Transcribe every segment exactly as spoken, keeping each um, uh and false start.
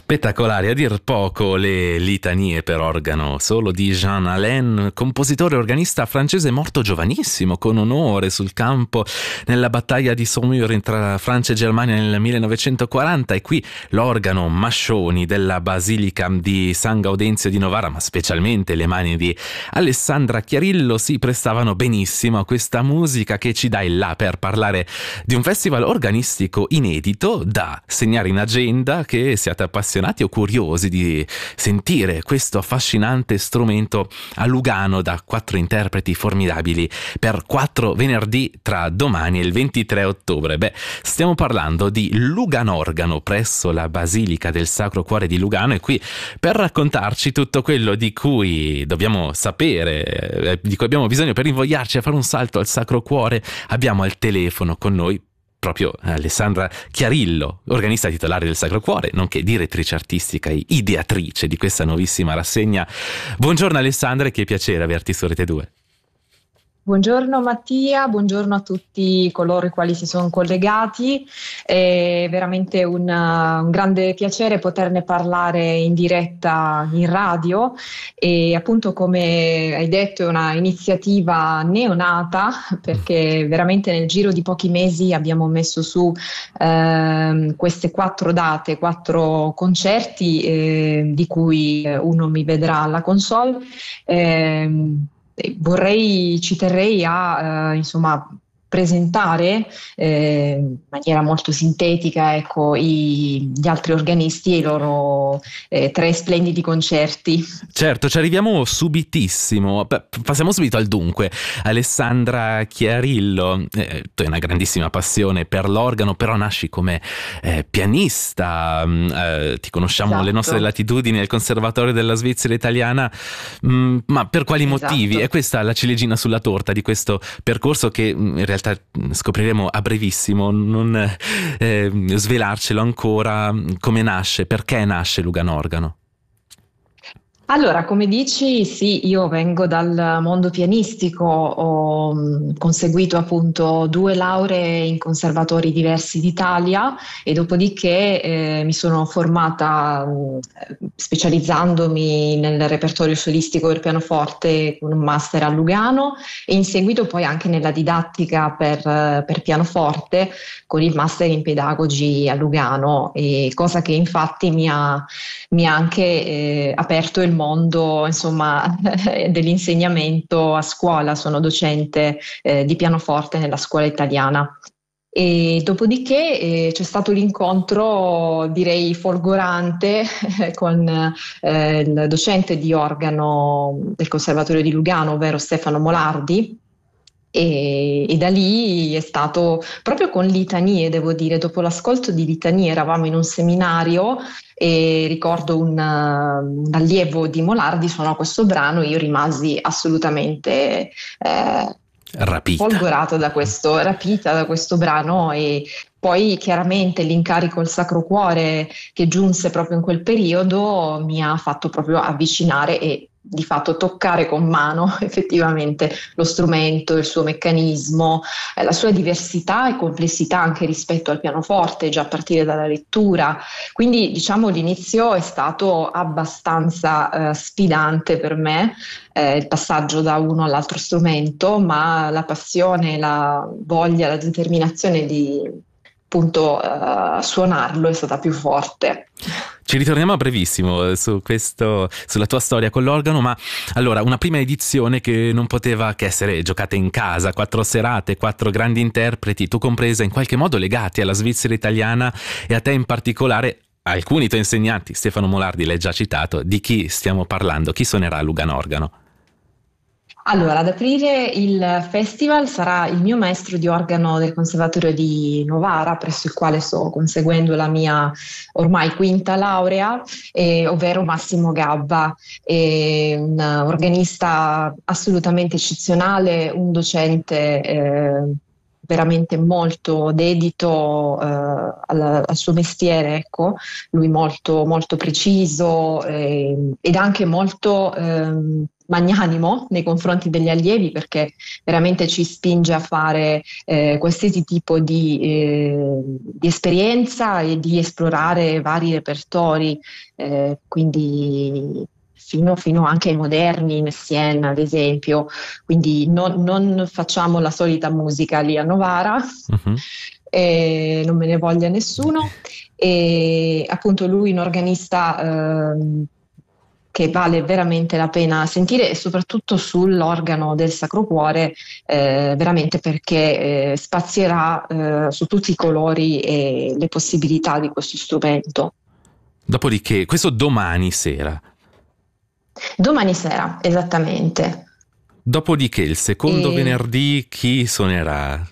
Spettacolari, a dir poco, le litanie per organo solo di Jean Alain, compositore e organista francese morto giovanissimo, con onore sul campo nella battaglia di Saumur tra Francia e Germania nel millenovecentoquaranta. E qui l'organo Mascioni della Basilica di San Gaudenzio di Novara, ma specialmente le mani di Alessandra Chiarillo, si prestavano benissimo a questa musica che ci dà il là per parlare di un festival organistico inedito da segnare in agenda, che siate appassionati o curiosi di sentire questo affascinante strumento a Lugano da quattro interpreti formidabili per quattro venerdì tra domani e il ventitré ottobre. Beh, stiamo parlando di Luganorgano presso la Basilica del Sacro Cuore di Lugano, e qui per raccontarci tutto quello di cui dobbiamo sapere, eh, di cui abbiamo bisogno per invogliarci a fare un salto al Sacro Cuore, abbiamo al telefono con noi proprio Alessandra Chiarillo, organista titolare del Sacro Cuore, nonché direttrice artistica e ideatrice di questa nuovissima rassegna. Buongiorno Alessandra, e che piacere averti su Rete due. Buongiorno Mattia, buongiorno a tutti coloro i quali si sono collegati. È veramente un, un grande piacere poterne parlare in diretta in radio, e appunto, come hai detto, è una iniziativa neonata, perché veramente nel giro di pochi mesi abbiamo messo su eh, queste quattro date, quattro concerti, eh, di cui uno mi vedrà alla console. Eh, Vorrei, ci terrei a eh, insomma presentare eh, in maniera molto sintetica, ecco, i, gli altri organisti e i loro eh, tre splendidi concerti. Certo, ci arriviamo subitissimo. Beh, passiamo subito al dunque. Alessandra Chiarillo, eh, tu hai una grandissima passione per l'organo, però nasci come eh, pianista, eh, ti conosciamo Esatto. alle nostre latitudini al Conservatorio della Svizzera Italiana, mh, ma per quali Esatto. motivi? È questa la ciliegina sulla torta di questo percorso che in realtà scopriremo a brevissimo, non eh, svelarcelo ancora. Come nasce, perché nasce Luganorgano? Allora, come dici, sì, io vengo dal mondo pianistico, ho mh, conseguito appunto due lauree in conservatori diversi d'Italia, e dopodiché eh, mi sono formata mh, specializzandomi nel repertorio solistico per pianoforte con un master a Lugano, e in seguito poi anche nella didattica per, per pianoforte con il master in pedagogi a Lugano, e cosa che infatti mi ha, mi ha anche eh, aperto il mondo, insomma, dell'insegnamento a scuola. Sono docente eh, di pianoforte nella scuola italiana. E dopodiché eh, c'è stato l'incontro, direi folgorante, con eh, il docente di organo del Conservatorio di Lugano, ovvero Stefano Molardi. E, e da lì è stato proprio con litanie, devo dire, dopo l'ascolto di litanie eravamo in un seminario, e ricordo un, un allievo di Molardi suonò questo brano, e io rimasi assolutamente eh, Rapita. folgorata da questo, rapita da questo brano. E poi chiaramente l'incarico al Sacro Cuore che giunse proprio in quel periodo mi ha fatto proprio avvicinare e di fatto toccare con mano effettivamente lo strumento, il suo meccanismo, eh, la sua diversità e complessità anche rispetto al pianoforte, già a partire dalla lettura. Quindi diciamo l'inizio è stato abbastanza eh, sfidante per me, eh, il passaggio da uno all'altro strumento, ma la passione, la voglia, la determinazione di appunto uh, suonarlo è stata più forte. Ci ritorniamo a brevissimo su questo, sulla tua storia con l'organo, ma allora, una prima edizione che non poteva che essere giocata in casa, quattro serate, quattro grandi interpreti, tu compresa, in qualche modo legati alla Svizzera italiana e a te in particolare. Alcuni tuoi insegnanti, Stefano Molardi l'hai già citato. Di chi stiamo parlando? Chi suonerà a Luganorgano? Allora, ad aprire il festival sarà il mio maestro di organo del Conservatorio di Novara, presso il quale sto conseguendo la mia ormai quinta laurea, eh, ovvero Massimo Gabba, è un organista assolutamente eccezionale, un docente eh, veramente molto dedito eh, al, al suo mestiere, ecco, lui molto, molto preciso eh, ed anche molto... Ehm, magnanimo nei confronti degli allievi, perché veramente ci spinge a fare eh, qualsiasi tipo di, eh, di esperienza e di esplorare vari repertori, eh, quindi fino, fino anche ai moderni, Messiaen ad esempio, quindi non, non facciamo la solita musica lì a Novara, Mhm. e non me ne voglia nessuno. E appunto lui un organista ehm, che vale veramente la pena sentire, e soprattutto sull'organo del Sacro Cuore, eh, veramente perché eh, spazierà eh, su tutti i colori e le possibilità di questo strumento. Dopodiché, questo domani sera. Domani sera, esattamente. Dopodiché, il secondo E venerdì, chi suonerà?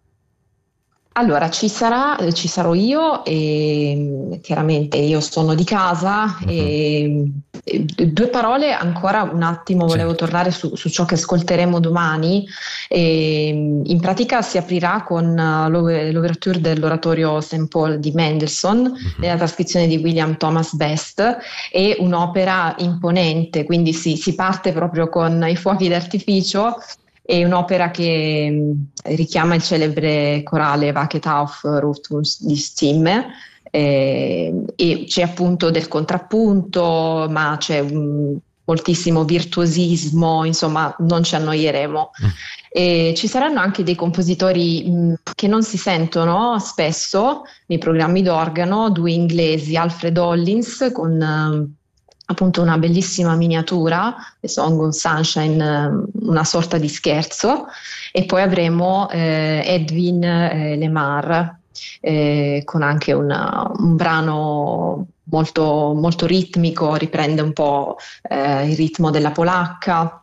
allora, ci sarà, ci sarò io e chiaramente io sono di casa Mhm. e, e due parole ancora un attimo volevo Certo. tornare su, su ciò che ascolteremo domani. E, in pratica si aprirà con uh, l'ove- l'ouverture dell'oratorio Saint Paul di Mendelssohn Mhm. nella trascrizione di William Thomas Best, è un'opera imponente, quindi si, si parte proprio con i fuochi d'artificio. È un'opera che mh, richiama il celebre corale Waket auf Ruft di Stimme, eh, e c'è appunto del contrappunto, ma c'è un moltissimo virtuosismo, insomma non ci annoieremo. Mm. E ci saranno anche dei compositori mh, che non si sentono spesso nei programmi d'organo, due inglesi, Alfred Hollins con eh, appunto una bellissima miniatura, The Song of Sunshine, eh, una sorta di scherzo, e poi avremo eh, Edwin eh, Lemar eh, con anche una- un brano molto, molto ritmico, riprende un po' eh, il ritmo della polacca.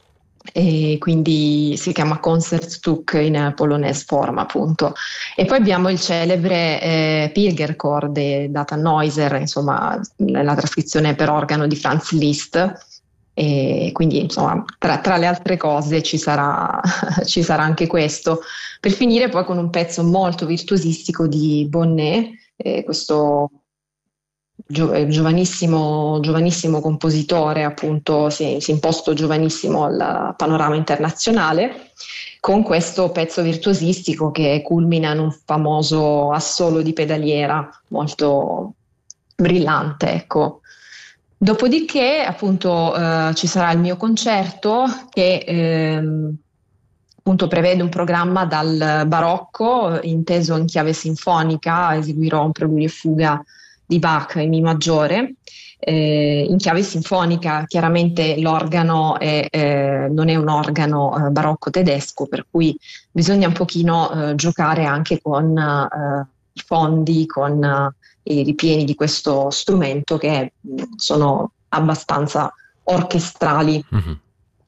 E quindi si chiama Concertstück in polonese form, appunto. E poi abbiamo il celebre eh, Pilgerchor de Data Neuser, insomma, la trascrizione per organo di Franz Liszt. E quindi, insomma, tra, tra le altre cose ci sarà, ci sarà anche questo. Per finire poi con un pezzo molto virtuosistico di Bonnet, eh, questo gio- eh, giovanissimo, giovanissimo compositore, appunto, si, si è imposto giovanissimo al panorama internazionale, con questo pezzo virtuosistico che culmina in un famoso assolo di pedaliera molto brillante, ecco. Dopodiché, appunto, eh, ci sarà il mio concerto che ehm, appunto prevede un programma dal barocco, eh, inteso in chiave sinfonica, eseguirò un preludio e fuga di Bach in Mi maggiore, eh, in chiave sinfonica. Chiaramente l'organo è, eh, non è un organo eh, barocco tedesco, per cui bisogna un pochino eh, giocare anche con eh, i fondi, con eh, i ripieni di questo strumento che mh, sono abbastanza orchestrali. Mhm.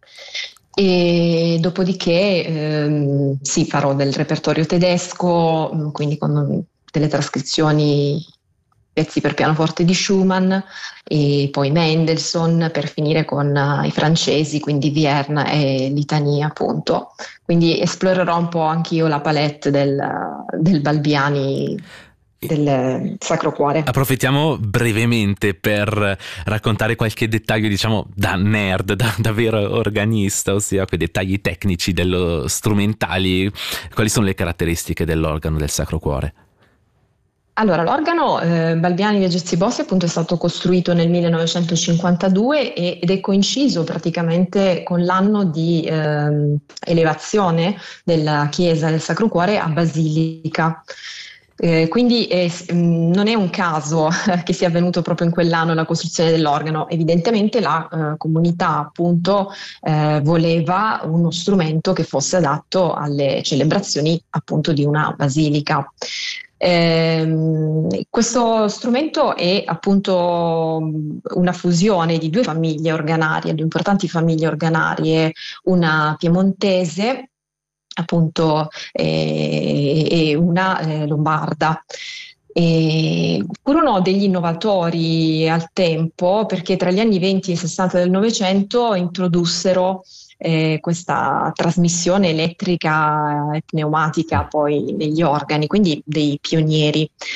E dopodiché ehm, sì, farò del repertorio tedesco, mh, quindi con delle trascrizioni, pezzi per pianoforte di Schumann e poi Mendelssohn, per finire con eh, i francesi, quindi Vierne e Litania, appunto. Quindi esplorerò un po' anch'io la palette del, del Balbiani, del Sacro Cuore. Approfittiamo brevemente per raccontare qualche dettaglio, diciamo, da nerd, da, da vero organista, ossia quei dettagli tecnici dello strumentali. Quali sono le caratteristiche dell'organo del Sacro Cuore? Allora, l'organo eh, Balbiani Vegezzi Bossi appunto è stato costruito nel millenovecentocinquantadue e- ed è coinciso praticamente con l'anno di ehm, elevazione della chiesa del Sacro Cuore a Basilica. Eh, quindi è- mh, non è un caso che sia avvenuto proprio in quell'anno la costruzione dell'organo. Evidentemente la eh, comunità appunto eh, voleva uno strumento che fosse adatto alle celebrazioni appunto di una basilica. Ehm, questo strumento è appunto mh, una fusione di due famiglie organarie, due importanti famiglie organarie, una piemontese appunto e, e una eh, lombarda. E furono degli innovatori al tempo perché tra gli anni venti e sessanta del Novecento introdussero eh, questa trasmissione elettrica e pneumatica poi negli organi, quindi dei pionieri.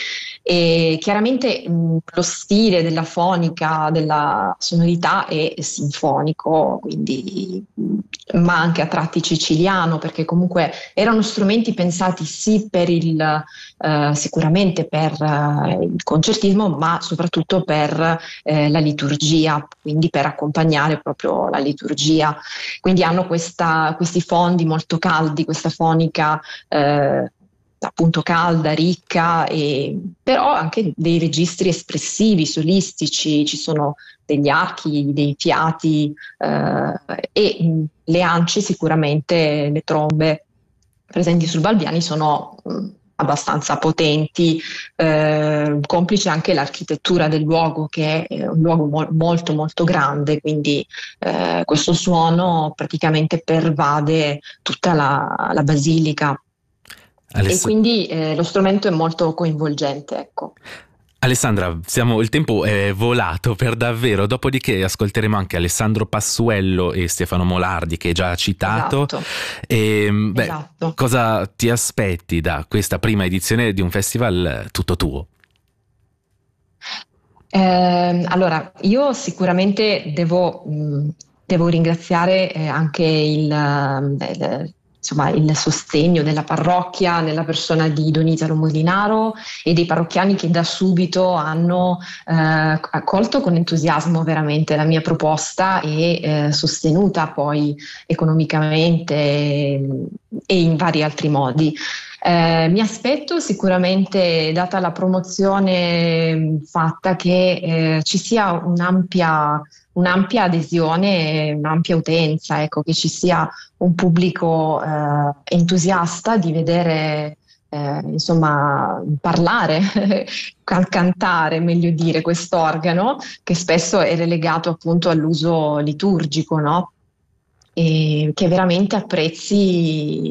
E chiaramente mh, lo stile della fonica, della sonorità è sinfonico, quindi, mh, ma anche a tratti siciliano, perché comunque erano strumenti pensati sì per il, eh, sicuramente per eh, il concertismo, ma soprattutto per eh, la liturgia, quindi per accompagnare proprio la liturgia. Quindi hanno questa- questi fondi molto caldi, questa fonica eh, appunto calda, ricca, e, però anche dei registri espressivi, solistici, ci sono degli archi, dei fiati eh, e mh, le ance sicuramente, le trombe presenti sul Balbiani sono mh, abbastanza potenti, eh, complice anche l'architettura del luogo che è un luogo mo- molto molto grande, quindi eh, questo suono praticamente pervade tutta la, la basilica e Aless- quindi eh, lo strumento è molto coinvolgente, ecco. Alessandra, siamo- il tempo è volato per davvero, dopodiché ascolteremo anche Alessandro Passuello e Stefano Molardi che hai già citato. Esatto, E, beh, esatto. cosa ti aspetti da questa prima edizione di un festival tutto tuo? Ehm, allora, io sicuramente devo, mh, devo ringraziare eh, anche il, ehm, il- insomma, il sostegno della parrocchia nella persona di Don Italo Molinaro e dei parrocchiani che da subito hanno eh, accolto con entusiasmo veramente la mia proposta e eh, sostenuta poi economicamente eh, e in vari altri modi. Eh, mi aspetto sicuramente, data la promozione mh, fatta, che eh, ci sia un'ampia, un'ampia adesione, un'ampia utenza, ecco, che ci sia un pubblico eh, entusiasta di vedere, eh, insomma, parlare, can- cantare, meglio dire, quest'organo che spesso è relegato appunto all'uso liturgico, no? E che veramente apprezzi